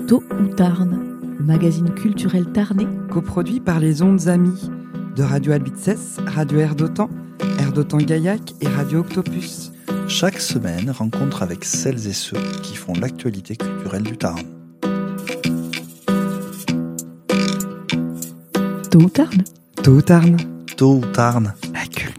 Tôt ou Tarn, le magazine culturel tarnais, coproduit par les Ondes Amies de Radio Albitzès, Radio Air d'Otan Gaillac et Radio Octopus. Chaque semaine, rencontre avec celles et ceux qui font l'actualité culturelle du Tarn. Tôt ou Tarn. Tôt ou Tarn. Tôt ou Tarn. La culture.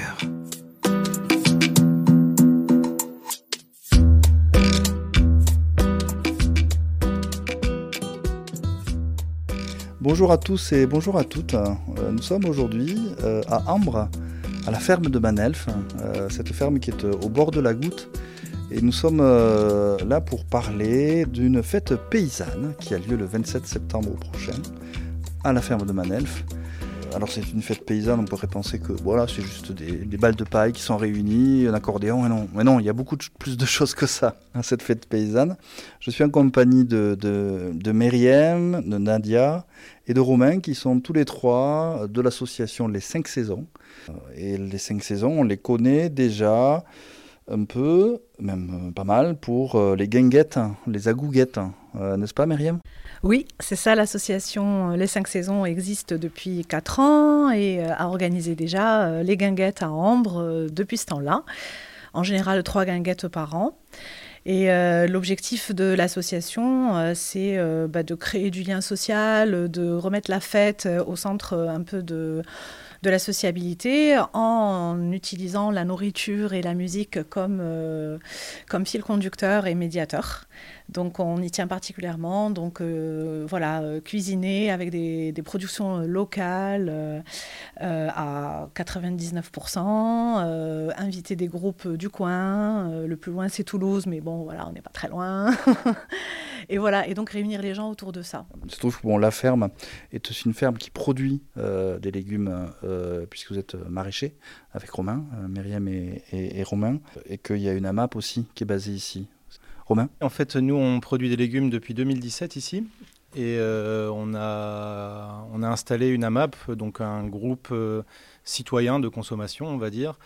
Bonjour à tous et bonjour à toutes. Nous sommes aujourd'hui à Ambre, à la ferme de Manelf, cette ferme qui est au bord de la Goutte. Et nous sommes là pour parler d'une fête paysanne qui a lieu le 27 septembre prochain à la ferme de Manelf. Alors c'est une fête paysanne, on pourrait penser que voilà, c'est juste des balles de paille qui sont réunies, un accordéon, mais non, il y a beaucoup plus de choses que ça à cette fête paysanne. Je suis en compagnie de Myriam, de Nadia et de Romain qui sont tous les trois de l'association Les 5 Saisons. Et les 5 Saisons, on les connaît déjà un peu, même pas mal, pour les guinguettes, les agouguettes, n'est-ce pas Myriam ? Oui, c'est ça, l'association Les 5 Saisons existe depuis 4 ans et a organisé déjà les guinguettes à Ambre depuis ce temps-là. En général, 3 guinguettes par an. Et l'objectif de l'association, c'est de créer du lien social, de remettre la fête au centre un peu de la sociabilité en utilisant la nourriture et la musique comme fil conducteur et médiateur. Donc on y tient particulièrement, cuisiner avec des productions locales à 99%, inviter des groupes du coin, le plus loin c'est Toulouse, mais bon voilà, on n'est pas très loin. Et voilà, et donc réunir les gens autour de ça. Il se trouve que la ferme est aussi une ferme qui produit des légumes, puisque vous êtes maraîcher avec Romain, Myriam et Romain, et qu'il y a une AMAP aussi qui est basée ici. Romain ? En fait, nous, on produit des légumes depuis 2017 ici, et on a installé une AMAP, donc un groupe citoyen de consommation, on va dire,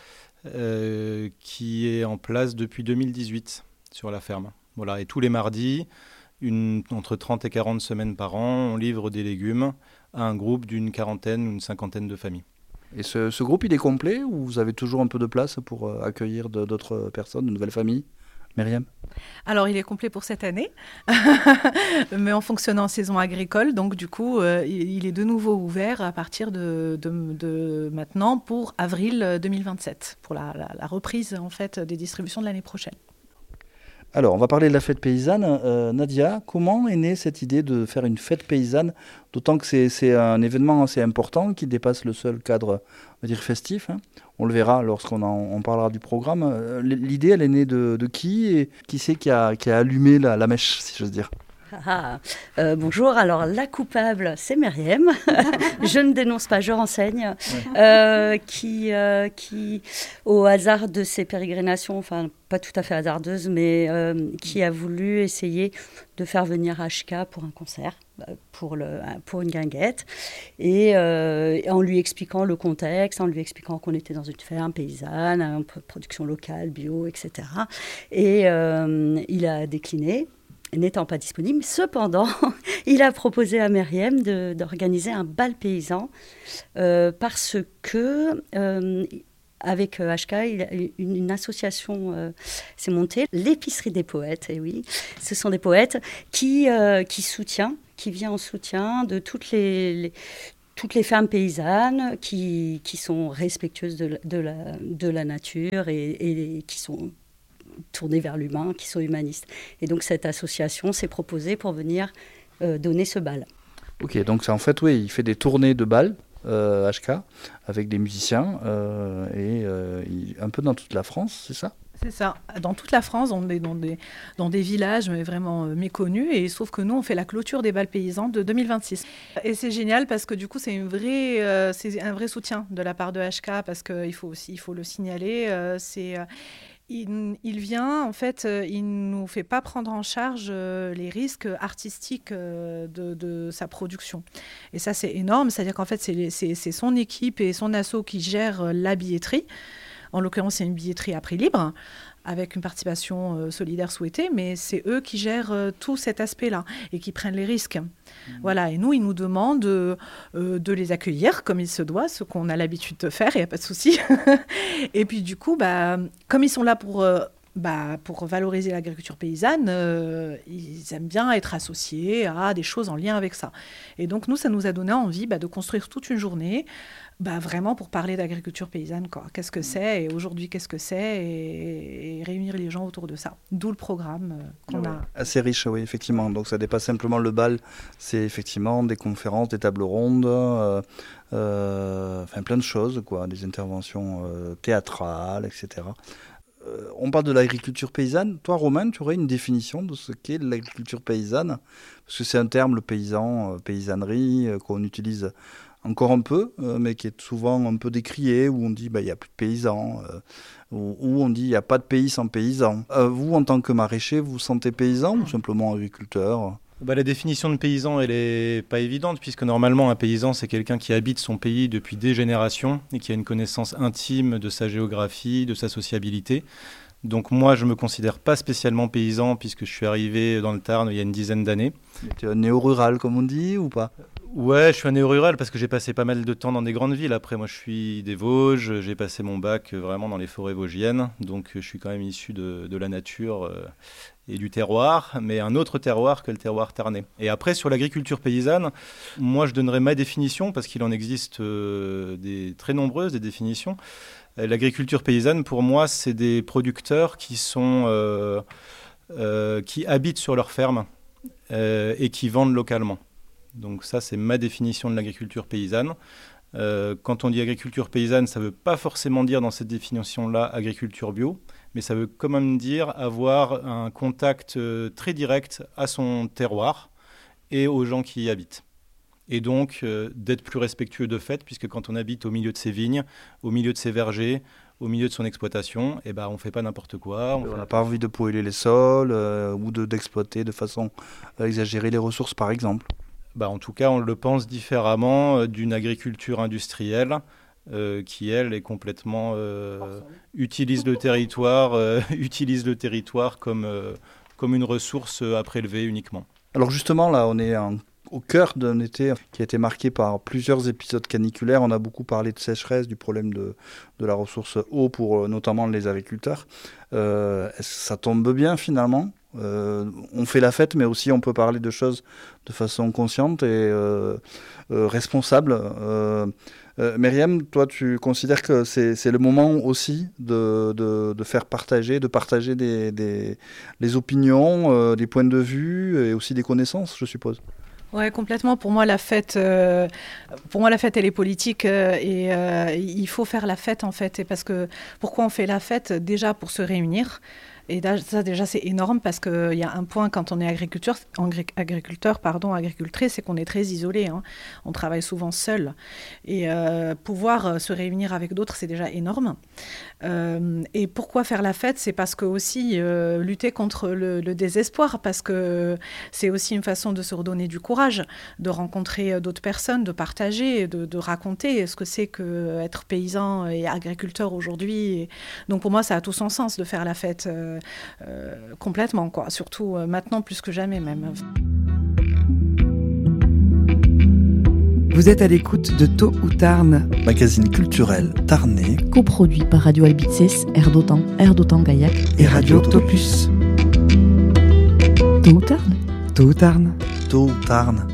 qui est en place depuis 2018 sur la ferme. Voilà, et tous les mardis, entre 30 et 40 semaines par an, on livre des légumes à un groupe d'une quarantaine ou une cinquantaine de familles. Et ce groupe, il est complet ou vous avez toujours un peu de place pour accueillir d'autres personnes, de nouvelles familles ? Myriam ? Alors, il est complet pour cette année, mais en fonctionnant en saison agricole. Donc, du coup, il est de nouveau ouvert à partir de maintenant pour avril 2027, pour la reprise en fait, des distributions de l'année prochaine. Alors, on va parler de la fête paysanne. Nadia, comment est née cette idée de faire une fête paysanne ? D'autant que c'est un événement assez important qui dépasse le seul cadre, on va dire, festif. On le verra lorsqu'on parlera du programme. L'idée, elle est née de qui ? Et qui c'est qui a allumé la mèche, si j'ose dire ? Bonjour, alors la coupable c'est Myriam, je ne dénonce pas, je renseigne, qui au hasard de ses pérégrinations, enfin pas tout à fait hasardeuse, mais qui a voulu essayer de faire venir HK pour un concert, pour une guinguette, et en lui expliquant le contexte, en lui expliquant qu'on était dans une ferme paysanne, production locale, bio, etc. Et il a décliné. N'étant pas disponible. Cependant, il a proposé à Myriam d'organiser un bal paysan parce que, avec HK, une association s'est montée, l'épicerie des poètes, et oui, ce sont des poètes qui vient en soutien de toutes les fermes paysannes qui sont respectueuses de la nature et qui sont tournés vers l'humain, qui sont humanistes. Et donc cette association s'est proposée pour venir donner ce bal. Ok, donc en fait, oui, il fait des tournées de bal, HK, avec des musiciens, un peu dans toute la France, c'est ça ? C'est ça. Dans toute la France, on est dans des villages mais vraiment méconnus. Et il se trouve que nous, on fait la clôture des bals paysans de 2026. Et c'est génial parce que du coup, c'est un vrai soutien de la part de HK parce qu'il faut le signaler. Il vient, en fait, il ne nous fait pas prendre en charge les risques artistiques de sa production. Et ça, c'est énorme. C'est-à-dire qu'en fait, c'est son équipe et son asso qui gèrent la billetterie. En l'occurrence, c'est une billetterie à prix libre. avec une participation solidaire souhaitée, mais c'est eux qui gèrent tout cet aspect-là et qui prennent les risques. Voilà, et nous, ils nous demandent de les accueillir comme il se doit, ce qu'on a l'habitude de faire, il n'y a pas de souci. Et puis du coup, comme ils sont là pour valoriser l'agriculture paysanne, ils aiment bien être associés à des choses en lien avec ça. Et donc nous, ça nous a donné envie de construire toute une journée vraiment pour parler d'agriculture paysanne, quoi. Qu'est-ce que c'est, et aujourd'hui qu'est-ce que c'est, et réunir les gens autour de ça. D'où le programme qu'on a. Assez riche, oui, effectivement. Donc ça dépasse simplement le bal, c'est effectivement des conférences, des tables rondes, plein de choses, quoi, des interventions théâtrales, etc. On parle de l'agriculture paysanne. Toi, Romain, tu aurais une définition de ce qu'est l'agriculture paysanne? Parce que c'est un terme, le paysan, paysannerie, qu'on utilise encore un peu, mais qui est souvent un peu décrié, où on dit il n'y a plus de paysans, où on dit il n'y a pas de pays sans paysans. Vous, en tant que maraîcher, vous vous sentez paysan ou simplement agriculteur? La définition de paysan, elle n'est pas évidente, puisque normalement, un paysan, c'est quelqu'un qui habite son pays depuis des générations et qui a une connaissance intime de sa géographie, de sa sociabilité. Donc moi, je ne me considère pas spécialement paysan, puisque je suis arrivé dans le Tarn il y a une dizaine d'années. Tu es un néo-rural, comme on dit, ou pas? Ouais, je suis un néo-rural parce que j'ai passé pas mal de temps dans des grandes villes. Après, moi, je suis des Vosges. J'ai passé mon bac vraiment dans les forêts vosgiennes. Donc, je suis quand même issu de la nature et du terroir, mais un autre terroir que le terroir tarnais. Et après, sur l'agriculture paysanne, moi, je donnerais ma définition parce qu'il en existe des très nombreuses, des définitions. L'agriculture paysanne, pour moi, c'est des producteurs qui habitent sur leur ferme et qui vendent localement. Donc ça, c'est ma définition de l'agriculture paysanne. Quand on dit agriculture paysanne, ça ne veut pas forcément dire dans cette définition-là agriculture bio, mais ça veut quand même dire avoir un contact très direct à son terroir et aux gens qui y habitent. Et donc d'être plus respectueux de fait, puisque quand on habite au milieu de ses vignes, au milieu de ses vergers, au milieu de son exploitation, on ne fait pas n'importe quoi. On n'a pas envie de polluer les sols ou d'exploiter de façon exagérée les ressources, par exemple. En tout cas, on le pense différemment d'une agriculture industrielle qui, elle, est complètement utilise le territoire comme une ressource à prélever uniquement. Alors justement, là, on est au cœur d'un été qui a été marqué par plusieurs épisodes caniculaires. On a beaucoup parlé de sécheresse, du problème de la ressource eau pour notamment les agriculteurs. Est-ce que ça tombe bien finalement ? On fait la fête, mais aussi on peut parler de choses de façon consciente et responsable. Myriam, toi, tu considères que c'est le moment aussi de faire partager, les opinions, des points de vue et aussi des connaissances, je suppose. Ouais, complètement. Pour moi, la fête, elle est politique et il faut faire la fête en fait. Et pourquoi on fait la fête? Déjà pour se réunir. Et ça, déjà, c'est énorme parce qu'il y a un point quand on est agricultrice, c'est qu'on est très isolé. Hein. On travaille souvent seul. Et pouvoir se réunir avec d'autres, c'est déjà énorme. Et pourquoi faire la fête? C'est parce que aussi lutter contre le désespoir, parce que c'est aussi une façon de se redonner du courage, de rencontrer d'autres personnes, de partager, de raconter ce que c'est qu'être paysan et agriculteur aujourd'hui. Donc pour moi, ça a tout son sens de faire la fête. Complètement, quoi. Surtout maintenant plus que jamais même. Vous êtes à l'écoute de Tôt ou Tarn, magazine culturel tarnais, coproduit par Radio Albizès, Air d'Otan Gaillac et Radio Octopus. Tôt ou Tarn. Tôt ou Tarn. Tôt ou Tarn.